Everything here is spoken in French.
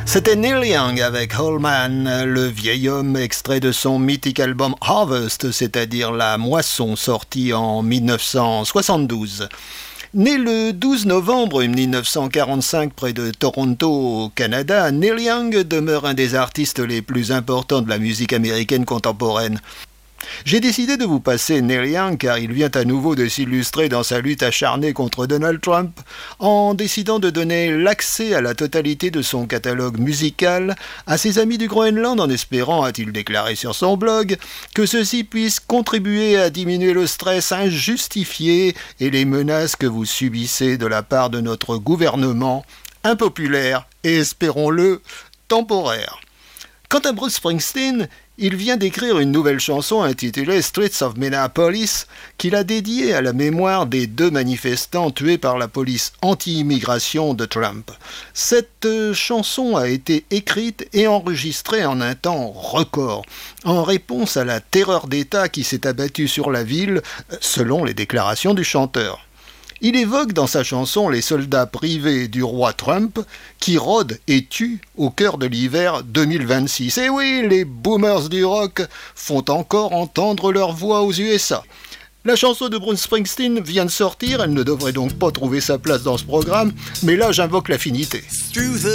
C'était Neil Young avec Holman, le vieil homme, extrait de son mythique album Harvest, c'est-à-dire La Moisson, sorti en 1972. Né le 12 novembre 1945 près de Toronto, au Canada, Neil Young demeure un des artistes les plus importants de la musique américaine contemporaine. J'ai décidé de vous passer Neil Young car il vient à nouveau de s'illustrer dans sa lutte acharnée contre Donald Trump en décidant de donner l'accès à la totalité de son catalogue musical à ses amis du Groenland en espérant, a-t-il déclaré sur son blog, que ceux-ci puissent contribuer à diminuer le stress injustifié et les menaces que vous subissez de la part de notre gouvernement impopulaire et, espérons-le, temporaire. Quant à Bruce Springsteen, il vient d'écrire une nouvelle chanson intitulée Streets of Minneapolis qu'il a dédiée à la mémoire des 2 manifestants tués par la police anti-immigration de Trump. Cette chanson a été écrite et enregistrée en un temps record, en réponse à la terreur d'État qui s'est abattue sur la ville, selon les déclarations du chanteur. Il évoque dans sa chanson les soldats privés du roi Trump qui rôdent et tuent au cœur de l'hiver 2026. Et oui, les boomers du rock font encore entendre leur voix aux USA. La chanson de Bruce Springsteen vient de sortir, elle ne devrait donc pas trouver sa place dans ce programme, mais là j'invoque l'affinité.